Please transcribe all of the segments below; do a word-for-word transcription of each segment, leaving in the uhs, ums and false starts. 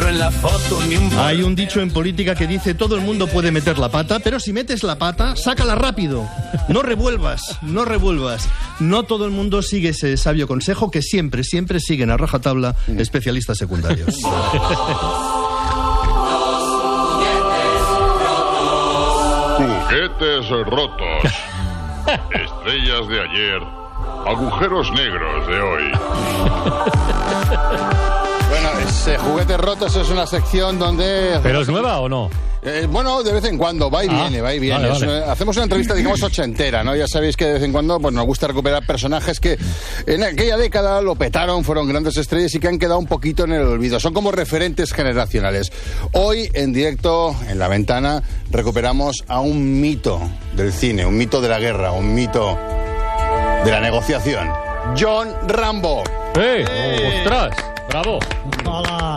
rostro en la foto ni un... Hay un dicho en política que dice: todo el mundo puede meter la pata, pero si metes la pata, sácala rápido. No revuelvas, no revuelvas. No todo el mundo sigue ese sabio consejo que siempre, siempre siguen a rajatabla especialistas secundarios. Juguetes rotos. Estrellas de ayer. Agujeros negros de hoy. Bueno, es, eh, Juguetes rotos es una sección donde... ¿Pero es nueva o no? Eh, bueno, de vez en cuando, va y ah, viene, va y viene. Vale, vale. Es, hacemos una entrevista, digamos, ochentera, ¿no? Ya sabéis que de vez en cuando pues, nos gusta recuperar personajes que en aquella década lo petaron, fueron grandes estrellas y que han quedado un poquito en el olvido. Son como referentes generacionales. Hoy, en directo, en La Ventana, recuperamos a un mito del cine, un mito de la guerra, un mito de la negociación. John Rambo. ¡Eh! ¡Eh! ¡Ostras! ¡Bravo! Hola.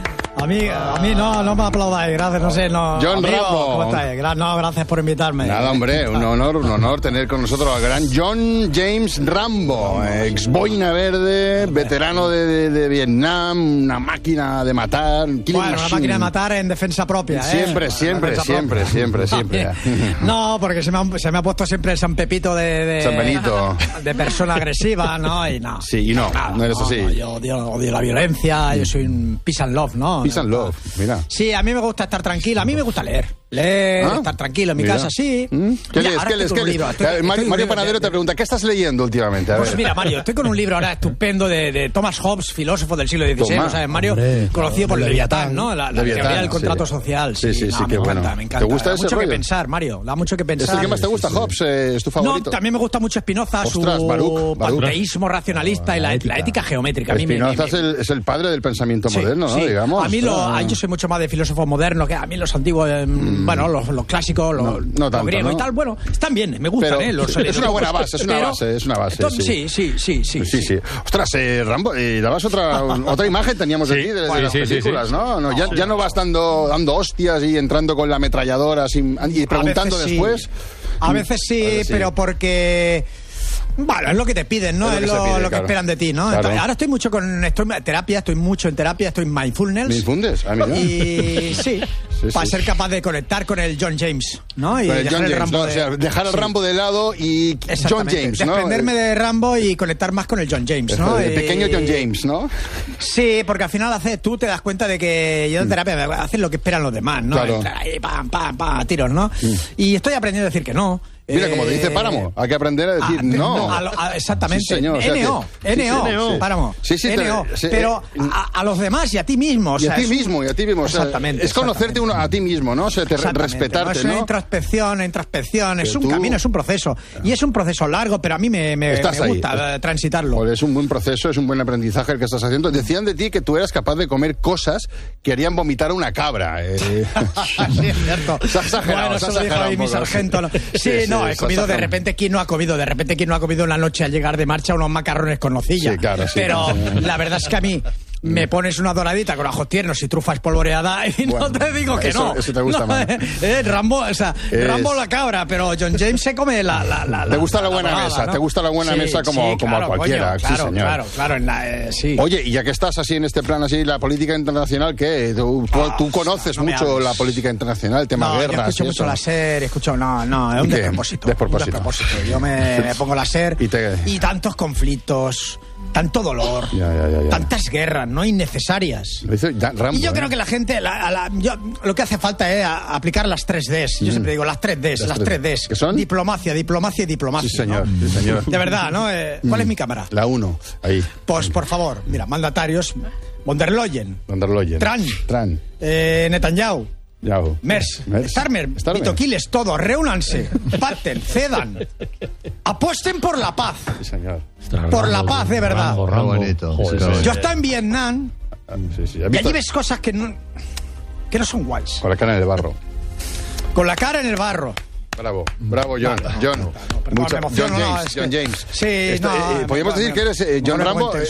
A mí, a mí no, no me aplaudáis, gracias, no sé, no. John amigo, Rambo. ¿cómo estáis? Gra- No, gracias por invitarme. Nada, hombre, un honor, un honor tener con nosotros al gran John James Rambo, ex boina verde, veterano de, de, de Vietnam, una máquina de matar. Bueno, una machine. máquina de matar en defensa propia, ¿eh? Siempre, En siempre, defensa siempre, propia. siempre, siempre. No, porque se me, ha, se me ha puesto siempre el San Pepito de, de... San Benito. De persona agresiva, ¿no? Y no. Sí, y no, no eres así. No, yo odio, odio la violencia, yo soy un peace and love, ¿no? Peace and love, mira. Sí, a mí me gusta estar tranquila, a mí me gusta leer. Leer, ¿Ah? estar tranquilo en mi Mira. casa, sí. ¿Mm? ¿Qué Mira, lees? ahora ¿Qué lees? estoy ¿Qué con un lees? libro, estoy- Eh, estoy Mario, con un Mario libro Panadero de- te pregunta, ¿qué estás leyendo últimamente? A Pues ver. mira, Mario, estoy con un libro ahora estupendo de, de Thomas Hobbes, filósofo del siglo dieciséis, Toma. ¿no sabes, Mario? Hombre, Conocido por el Leviatán, ¿no? La, la Leviatán, teoría del sí. contrato social. Sí, sí, no, sí, me qué encanta, bueno. me encanta. ¿Te gusta da ese mucho rollo? que pensar, Mario, da mucho que ¿Es pensar. el que más te gusta, Hobbes? Eh, ¿Es tu favorito? No, también me gusta mucho Spinoza, Ostras, su Baruch, Baruch. panteísmo racionalista y la, la ética geométrica. A mí me- Spinoza me- es el, es el padre del pensamiento Sí, moderno, ¿no? sí. Digamos. A mí lo, Ah. a- yo soy mucho más de filósofo moderno, que a mí los antiguos, eh, bueno, los, los clásicos, los, No, no los tanto, griegos ¿no? y tal, bueno, están bien, me gustan, Pero ¿eh? Los, es una buena base, es una pero- base, es una base, Entonces, sí. sí, sí, sí, sí. Sí, sí. Ostras, eh, Rambo, eh, dabas otra, otra imagen, teníamos de Sí. ti, de, de Bueno, las sí, sí, películas, sí. ¿no? no ya, ya no vas dando, dando hostias y entrando con la ametralladora sin- y preguntando A veces sí. después. A veces sí, A veces sí. pero porque... Bueno, es lo que te piden, ¿no? Es Es lo lo, que se pide, lo que claro. esperan de ti, ¿no? Claro. Entonces, ahora estoy mucho con... Estoy en terapia, estoy mucho en terapia, estoy en mindfulness. ¿Me infundes? Ah, mira. Y sí, Sí, para sí. ser capaz de conectar con el John James, ¿no? Y Con el dejar John el James, Rambo ¿no? de- O sea, dejar al sí. Rambo de lado y John Exactamente, James, ¿no? desprenderme de Rambo y conectar más con el John James, ¿no? El Y- pequeño John James, ¿no? Sí, porque al final haces, tú te das cuenta de que yo en terapia haces lo que esperan los demás, ¿no? Claro. Entrar ahí, pam, pam, pam, a tiros, ¿no? Y estoy aprendiendo a decir que no. Mira, como te dice Eh, Páramo, hay que aprender a decir Ah, no. a lo- a- exactamente. Sí, señor, o sea N O, que- N O, sí, sí, sí. Páramo. Sí, sí, te- N O. sí, Pero eh, a, a los demás y a ti mismo. o Y a sea, ti es un- mismo, y a ti mismo. O sea, Exactamente. es conocerte uno, a ti mismo, ¿no? O sea, te, Exactamente, respetarte, Es una ¿no? introspección, introspección. Es Pero un tú- camino, es un proceso. Y es un proceso largo, pero a mí me, me, Estás me ahí. gusta eh, transitarlo. Joder, es un buen proceso, es un buen aprendizaje el que estás haciendo. Decían de ti que tú eras capaz de comer cosas que harían vomitar a una cabra. Eh. Sí, es cierto. Se ha exagerado, Bueno, se ha eso lo dijo exagerado ahí un mi poco. sargento. ¿no? Sí, Sí, sí, no, se he ha comido de exagerado. repente, ¿quién no ha comido? De repente, ¿quién no ha comido una noche al llegar de marcha unos macarrones con nocilla? Sí, claro, sí. Pero la verdad es que a mí me pones una doradita con ajos tiernos y trufa espolvoreada y Bueno, no te digo que eso- no. eso te gusta No, más. eh, eh, Rambo, o sea, Es- Rambo la cabra, pero John James se come la... la, la Te gusta la buena dorada, mesa, ¿no? te gusta la buena Sí, mesa como, sí, como claro, a cualquiera. coño, sí, claro, señor. claro, claro, en la, eh, sí. Oye, y ya que estás así en este plan, así, la política internacional, ¿qué? Tú, tú- Ah, tú conoces no me mucho hables. la política internacional, el tema No, yo guerras escucho y mucho eso. la SER, escucho... No, no, es un ¿Qué? despropósito. Despropósito. Un despropósito. Yo me, me pongo la SER Y te- y tantos conflictos, tanto dolor, Ya, ya, ya, ya. tantas guerras no innecesarias. Lo dice ya- Rambo, Y yo ¿eh? creo que la gente, la- a la- yo- lo que hace falta es a- aplicar las tres Ds. Yo siempre digo las tres Ds, Las las, tres- tres Ds. ¿qué son? Diplomacia, diplomacia y diplomacia. Sí, señor, ¿no? sí, señor. De verdad, ¿no? Eh, ¿Cuál es mi cámara? La uno, ahí. Pues por favor, mira, mandatarios, von der Leyen, Von der Leyen. Trump. Tran. eh, Netanyahu, Yao. Mers, Mers. Starmer, Starmer. Vitoquiles, todos, reúnanse, pacten, cedan, apuesten por la paz. Sí, señor. Por la paz, de verdad. Rambo, Rambo. bonito. Joder, Sí, sí. sí. Yo estoy en Vietnam Ah, sí, sí. ¿Has y visto? allí ves cosas que no, que no son guays. Con la cara en el barro. Con la cara en el barro. Bravo, bravo, John. John. perdón, Mucha- me emociono, John no, James. es que- John James. Sí, Esto, no, eh, me- podríamos me- decir que eres eh, John me- me- Rambo. me- eh,